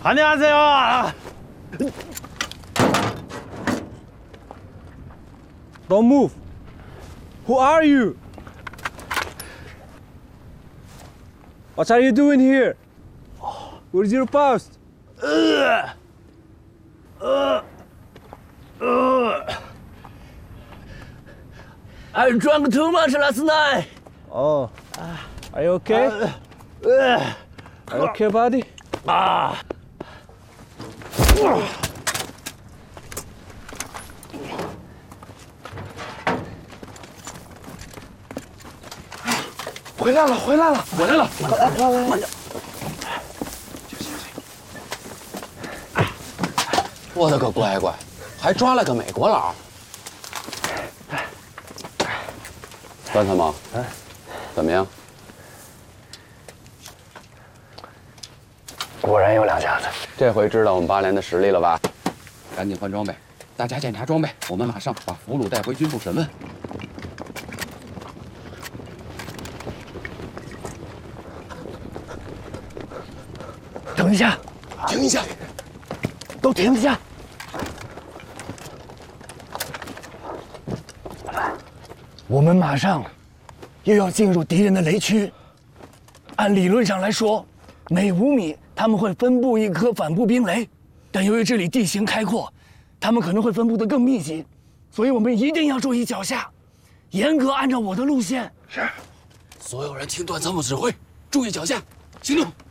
안녕하세요. Don't move. Who are you? What are you doing here? Where's your post? I drank too much last night. Oh. Are you okay? Are you okay, buddy? 回来了，回来了，回来了！ 慢点。 我的个乖乖，还抓了个美国佬！段参谋，怎么样？ 果然有两下子。 这回知道我们8连的实力了吧？赶紧换装备，大家检查装备，我们马上把俘虏带回军部审问。 等一下， 停一下， 都停下！我们马上又要进入敌人的雷区。按理论上来说，每5米他们会分布一颗反步兵雷，但由于这里地形开阔，他们可能会分布得更密集，所以我们一定要注意脚下，严格按照我的路线。 是，所有人听段参谋指挥，注意脚下，行动。